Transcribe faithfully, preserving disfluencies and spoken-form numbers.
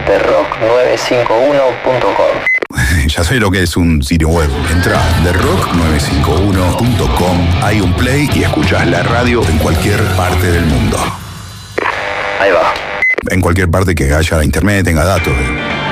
The rock nueve cinco uno punto com. Ya sé lo que es un sitio web. Entra a the rock nueve cinco uno punto com, hay un play y escuchás la radio en cualquier parte del mundo. Ahí va. En cualquier parte que haya internet, tenga datos.